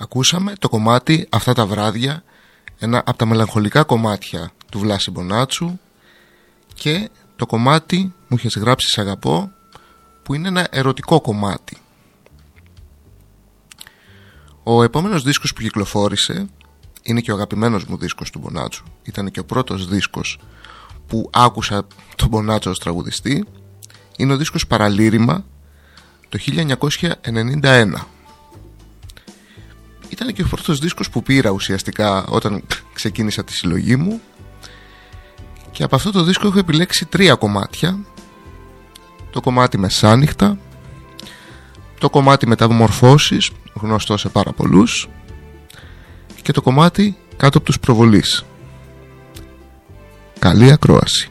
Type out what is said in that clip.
Ακούσαμε το κομμάτι «Αυτά τα βράδια», ένα από τα μελαγχολικά κομμάτια του Βλάση Μπονάτσου, και το κομμάτι «Μου είχες γράψει σ' αγαπώ», που είναι ένα ερωτικό κομμάτι. Ο επόμενος δίσκος που κυκλοφόρησε είναι και ο αγαπημένος μου δίσκος του Μπονάτσου. Ήταν και ο πρώτος δίσκος που άκουσα τον Μπονάτσο ως τραγουδιστή. Είναι ο δίσκος «Παραλήρημα» το 1991. Ήταν και ο πρώτος δίσκος που πήρα ουσιαστικά όταν ξεκίνησα τη συλλογή μου, και από αυτό το δίσκο έχω επιλέξει 3 κομμάτια. Το κομμάτι «Μεσάνυχτα», το κομμάτι «Μεταμορφώσεις», γνωστό σε πάρα πολλούς, και το κομμάτι «Κάτω από τους προβολείς». Καλή ακρόαση.